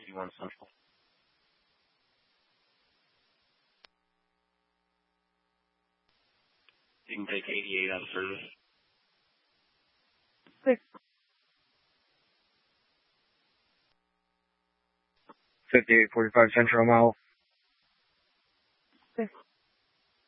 51 Central. You can take 88 out of service. 5845 Central mile.